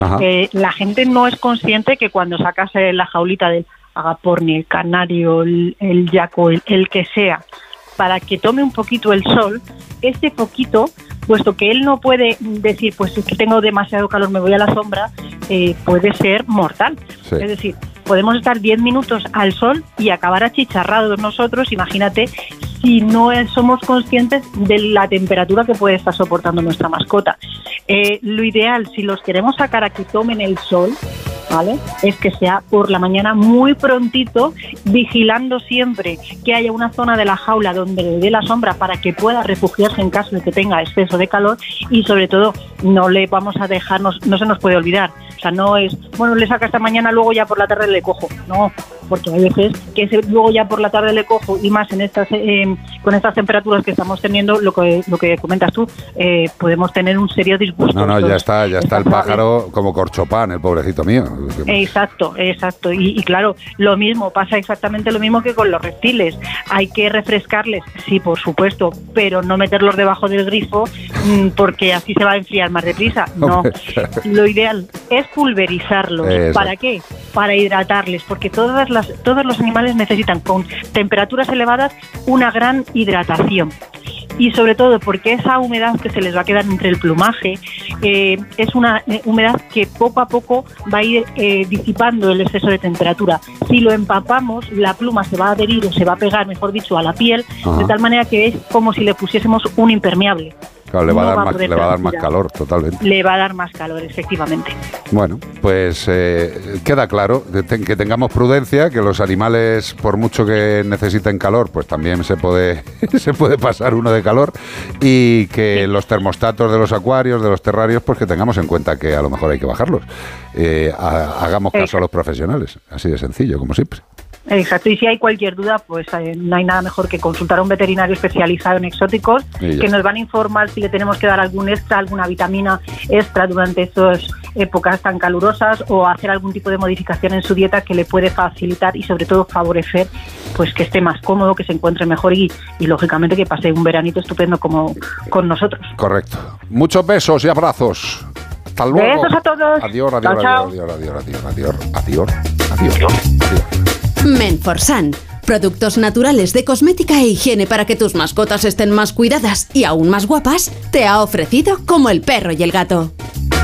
La gente no es consciente que cuando sacas la jaulita del agaporni, el canario, el yaco, el que sea, para que tome un poquito el sol, ese poquito, puesto que él no puede decir, pues es que tengo demasiado calor, me voy a la sombra, puede ser mortal. Sí. Es decir, podemos estar 10 minutos al sol y acabar achicharrados nosotros, imagínate, si no somos conscientes de la temperatura que puede estar soportando nuestra mascota. Lo ideal, si los queremos sacar a que tomen el sol, ¿vale?, es que sea por la mañana muy prontito, vigilando siempre que haya una zona de la jaula donde le dé la sombra para que pueda refugiarse en caso de que tenga exceso de calor, y sobre todo no le vamos a dejarnos, no se nos puede olvidar. O sea, no es, bueno, le saca esta mañana, luego ya por la tarde le cojo. No, porque hay veces que luego ya por la tarde le cojo, y más en estas con estas temperaturas que estamos teniendo, lo que comentas tú, podemos tener un serio disgusto. No, ya está el pájaro como corchopán, el pobrecito mío. Exacto. Y claro, lo mismo, pasa exactamente lo mismo que con los reptiles. Hay que refrescarles, sí, por supuesto, pero no meterlos debajo del grifo, porque así se va a enfriar más deprisa. No, lo ideal es pulverizarlos. Exacto. ¿Para qué? Para hidratarles, porque todos los animales necesitan, con temperaturas elevadas, una gran hidratación. Y sobre todo porque esa humedad que se les va a quedar entre el plumaje es una humedad que poco a poco va a ir disipando el exceso de temperatura. Si lo empapamos, la pluma se va a adherir, o se va a pegar, mejor dicho, a la piel, de tal manera que es como si le pusiésemos un impermeable. Claro, le va a dar más calor, totalmente. Le va a dar más calor, efectivamente. Bueno, pues queda claro que tengamos prudencia, que los animales, por mucho que necesiten calor, pues también se puede pasar uno de calor, y que los termostatos de los acuarios, de los terrarios, pues que tengamos en cuenta que a lo mejor hay que bajarlos. Hagamos caso a los profesionales, así de sencillo, como siempre. Exacto, y si hay cualquier duda, pues no hay nada mejor que consultar a un veterinario especializado en exóticos, que nos van a informar si le tenemos que dar algún extra, alguna vitamina extra durante estas épocas tan calurosas, o hacer algún tipo de modificación en su dieta que le puede facilitar y sobre todo favorecer, pues que esté más cómodo, que se encuentre mejor y lógicamente que pase un veranito estupendo como con nosotros. Correcto. Muchos besos y abrazos. Hasta luego. Besos a todos. Adiós. Menforsan, productos naturales de cosmética e higiene para que tus mascotas estén más cuidadas y aún más guapas, te ha ofrecido Como el perro y el gato.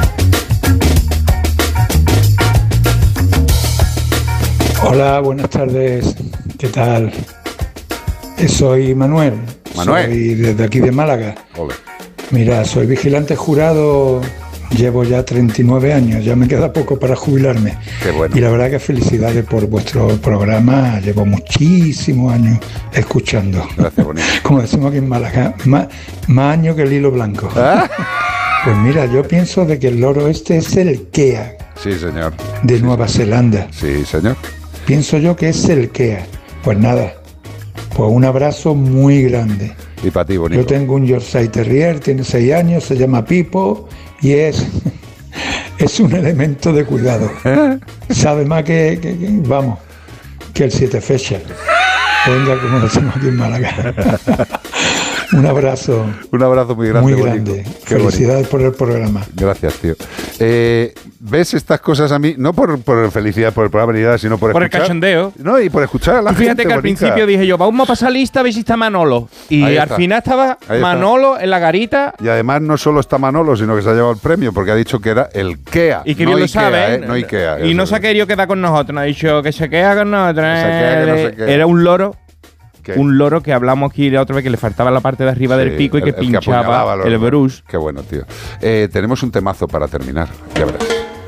Hola, buenas tardes. ¿Qué tal? Soy Manuel. Soy desde aquí de Málaga. Ole. Mira, soy vigilante jurado. Llevo ya 39 años, ya me queda poco para jubilarme. Qué bueno. Y la verdad que felicidades por vuestro programa, llevo muchísimos años escuchando. Gracias, bonito. Como decimos aquí en Málaga, más años que el hilo blanco. ¿Ah? Pues mira, yo pienso de que el loro este es el Kea. Sí, señor. De Nueva Zelanda. Sí, señor. Pienso yo que es el Kea. Pues nada, pues un abrazo muy grande. Y para ti, bonito. Yo tengo un Yorkshire Terrier, tiene 6 años, se llama Pipo, y es un elemento de cuidado. Sabe más que el 7 Fechas. Venga, como decimos aquí en Málaga. Un abrazo muy grande. Muy grande. Felicidades por el programa. Gracias, tío. ¿Ves estas cosas a mí? No por felicidad por el programa ni nada, sino por escuchar. Por el cachondeo. No, y por escuchar a la gente. Fíjate que al principio dije yo, vamos a pasar lista a ver si está Manolo. Y al final estaba Manolo en la garita. Y además no solo está Manolo, sino que se ha llevado el premio, porque ha dicho que era el Kea. Y que bien lo sabe. No Ikea. Y no se ha querido quedar con nosotros. No ha dicho que se queda con nosotros. Era un loro. Un loro que hablamos aquí la otra vez, que le faltaba la parte de arriba del pico y que pinchaba el brush. Qué bueno, tío. Tenemos un temazo para terminar. Ya verás.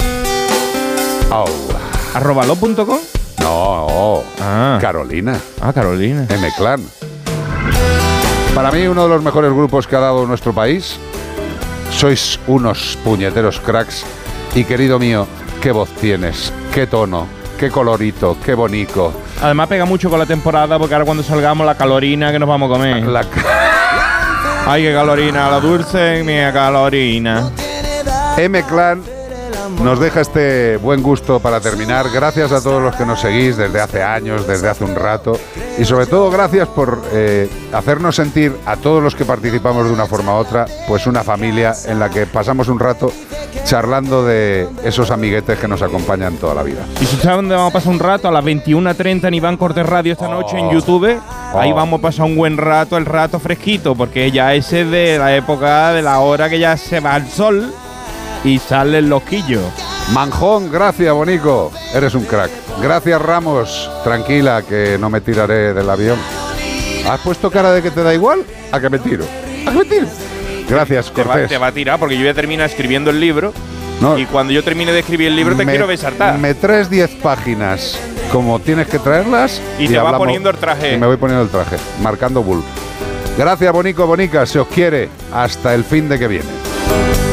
¿Arrobalo.com? No. Carolina. Carolina. M-Clan. Para mí, uno de los mejores grupos que ha dado nuestro país. Sois unos puñeteros cracks. Y querido mío, qué voz tienes, qué tono, qué colorito, qué bonito. Además pega mucho con la temporada, porque ahora cuando salgamos la calorina que nos vamos a comer. Ay, qué calorina, la dulce mía calorina. M-Clan nos deja este buen gusto para terminar. Gracias a todos los que nos seguís desde hace años, desde hace un rato, y sobre todo gracias por hacernos sentir a todos los que participamos de una forma u otra, pues una familia en la que pasamos un rato charlando de esos amiguetes que nos acompañan toda la vida. ¿Y si sabes dónde vamos a pasar un rato? A las 21:30 en Iván Cortés Radio esta noche en YouTube. Ahí vamos a pasar un buen rato, el rato fresquito, porque ya ese es de la época, de la hora que ya se va el sol y salen los quillos. Manjón, gracias, Bonico. Eres un crack. Gracias, Ramos. Tranquila, que no me tiraré del avión. ¿Has puesto cara de que te da igual? ¿A que me tiro? ¿A que me tiro? Gracias, Cortés. Te va a tirar porque yo voy a terminar escribiendo el libro. No, y cuando yo termine de escribir el libro te quiero besartar. Me traes 10 páginas como tienes que traerlas y te va poniendo el traje. Y me voy poniendo el traje, marcando bull. Gracias, Bonico, Bonica. Se os quiere hasta el fin de que viene.